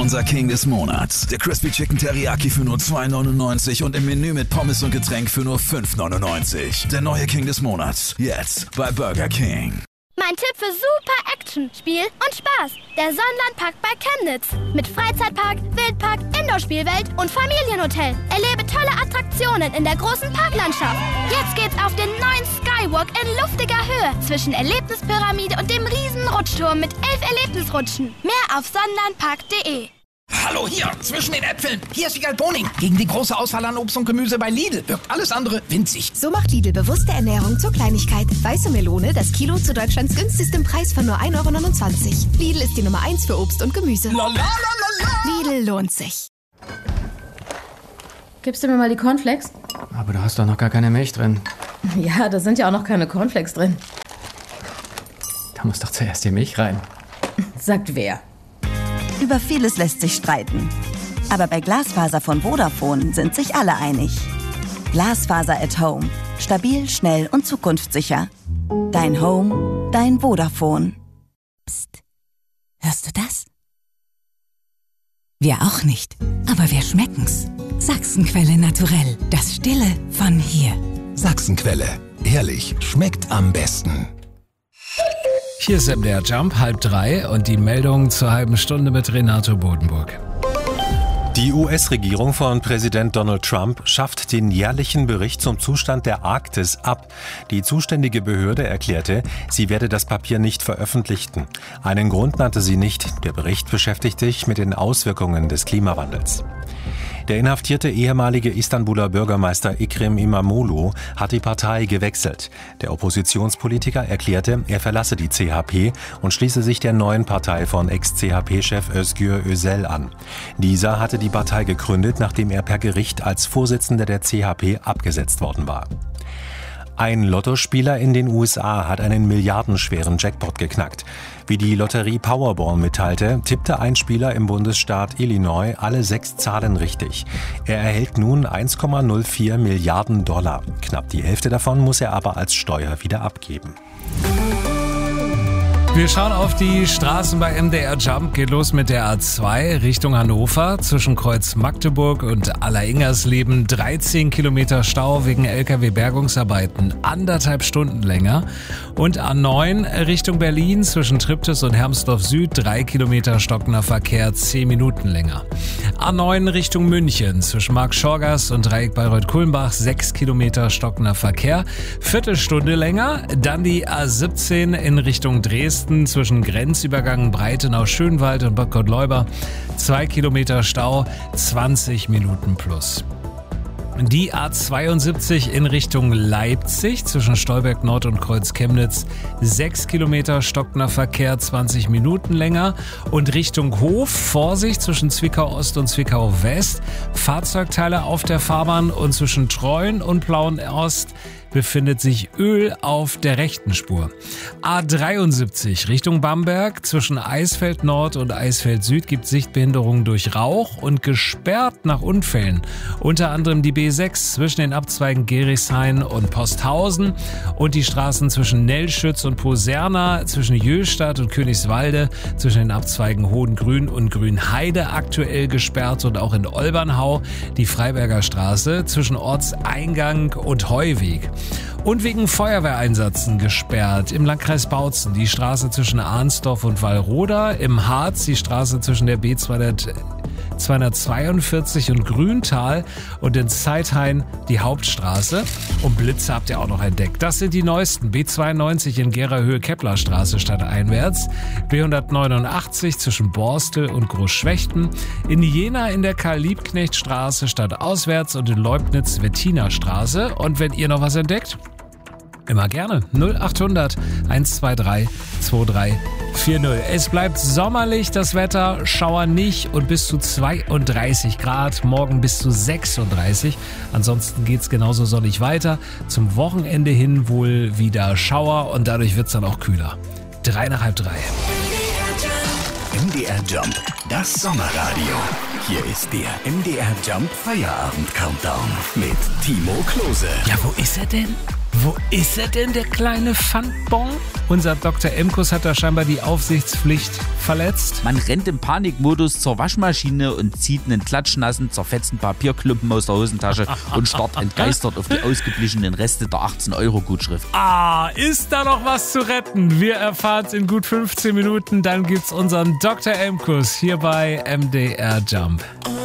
Unser King des Monats. Der Crispy Chicken Teriyaki für nur $2,99 und im Menü mit Pommes und Getränk für nur $5,99. Der neue King des Monats. Jetzt bei Burger King. Mein Tipp für super Action, Spiel und Spaß. Der Sonnenlandpark bei Chemnitz. Mit Freizeitpark, Wildpark, Indoor-Spielwelt und Familienhotel. Erlebe tolle Attraktionen in der großen Parklandschaft. Jetzt geht's auf den neuen Skywalk in luftiger Höhe zwischen Erlebnispyramide und dem riesen Rutschturm mit 11 Erlebnisrutschen. Mehr auf sonnenlandpark.de. Hallo, hier, zwischen den Äpfeln. Hier ist Wiegald Boning. Gegen die große Auswahl an Obst und Gemüse bei Lidl wirkt alles andere winzig. So macht Lidl bewusste Ernährung zur Kleinigkeit. Weiße Melone, das Kilo zu Deutschlands günstigstem Preis von nur 1,29 €. Lidl ist die Nummer 1 für Obst und Gemüse. Lidl lohnt sich. Gibst du mir mal die Cornflakes? Aber du hast doch noch gar keine Milch drin. Ja, da sind ja auch noch keine Cornflakes drin. Da muss doch zuerst die Milch rein. Sagt wer? Über vieles lässt sich streiten. Aber bei Glasfaser von Vodafone sind sich alle einig. Glasfaser at Home. Stabil, schnell und zukunftssicher. Dein Home, dein Vodafone. Psst. Hörst du das? Wir auch nicht. Aber wir schmecken's. Sachsenquelle naturell. Das Stille von hier. Sachsenquelle. Ehrlich, schmeckt am besten. Hier ist MDR Jump, 2:30 und die Meldung zur halben Stunde mit Renato Bodenburg. Die US-Regierung von Präsident Donald Trump schafft den jährlichen Bericht zum Zustand der Arktis ab. Die zuständige Behörde erklärte, sie werde das Papier nicht veröffentlichen. Einen Grund nannte sie nicht. Der Bericht beschäftigt sich mit den Auswirkungen des Klimawandels. Der inhaftierte ehemalige Istanbuler Bürgermeister Ekrem İmamoğlu hat die Partei gewechselt. Der Oppositionspolitiker erklärte, er verlasse die CHP und schließe sich der neuen Partei von Ex-CHP-Chef Özgür Özel an. Dieser hatte die Partei gegründet, nachdem er per Gericht als Vorsitzender der CHP abgesetzt worden war. Ein Lottospieler in den USA hat einen milliardenschweren Jackpot geknackt. Wie die Lotterie Powerball mitteilte, tippte ein Spieler im Bundesstaat Illinois alle 6 Zahlen richtig. Er erhält nun $1,04 Milliarden. Knapp die Hälfte davon muss er aber als Steuer wieder abgeben. Wir schauen auf die Straßen bei MDR Jump. Geht los mit der A2 Richtung Hannover. Zwischen Kreuz Magdeburg und Alleringers-Leben 13 Kilometer Stau wegen LKW-Bergungsarbeiten. 1,5 Stunden länger. Und A9 Richtung Berlin zwischen Triptis und Hermsdorf Süd 3 Kilometer stockender Verkehr, 10 Minuten länger. A9 Richtung München zwischen Marktschorgast und Dreieck Bayreuth-Kulmbach 6 Kilometer stockender Verkehr, Viertelstunde länger. Dann die A17 in Richtung Dresden zwischen Grenzübergang Breitenau-Schönwald und Bad Gottleuba 2 Kilometer Stau, 20 Minuten plus. Die A72 in Richtung Leipzig zwischen Stolberg Nord und Kreuz Chemnitz 6 Kilometer stockender Verkehr, 20 Minuten länger. Und Richtung Hof, Vorsicht zwischen Zwickau Ost und Zwickau West, Fahrzeugteile auf der Fahrbahn und zwischen Treuen und Plauen Ost befindet sich Öl auf der rechten Spur. A73 Richtung Bamberg zwischen Eisfeld Nord und Eisfeld Süd gibt Sichtbehinderungen durch Rauch und gesperrt nach Unfällen. Unter anderem die B6 zwischen den Abzweigen Gerichshain und Posthausen und die Straßen zwischen Nellschütz und Poserna, zwischen Jöhlstadt und Königswalde, zwischen den Abzweigen Hohengrün und Grünheide aktuell gesperrt und auch in Olbernhau die Freiberger Straße zwischen Ortseingang und Heuweg. Und wegen Feuerwehreinsätzen gesperrt im Landkreis Bautzen die Straße zwischen Arnsdorf und Wallroda, im Harz die Straße zwischen der B242 und Grüntal und in Zeithain die Hauptstraße. Und Blitze habt ihr auch noch entdeckt. Das sind die neuesten. B92 in Gera-Höhe-Keplerstraße stadteinwärts, B189 zwischen Borstel und Großschwechten, in Jena in der Karl-Liebknecht-Straße stadtauswärts und in Leubnitz Wettiner-Straße. Und wenn ihr noch was entdeckt, immer gerne. 0800 123 2340. Es bleibt sommerlich, das Wetter, Schauer nicht und bis zu 32 Grad, morgen bis zu 36. Ansonsten geht's genauso sonnig weiter. Zum Wochenende hin wohl wieder Schauer und dadurch wird's dann auch kühler. 3 nach halb 3. MDR Jump, das Sommerradio. Hier ist der MDR Jump Feierabend Countdown mit Timo Klose. Ja, wo ist er denn? Wo ist er denn, der kleine Pfandbon? Unser Dr. Emkus hat da scheinbar die Aufsichtspflicht verletzt. Man rennt im Panikmodus zur Waschmaschine und zieht einen klatschnassen, zerfetzten Papierklumpen aus der Hosentasche und starrt entgeistert auf die ausgeblichenen Reste der 18-Euro-Gutschrift. Ist da noch was zu retten? Wir erfahren's in gut 15 Minuten. Dann gibt's unseren Dr. Emkus hier bei MDR Jump.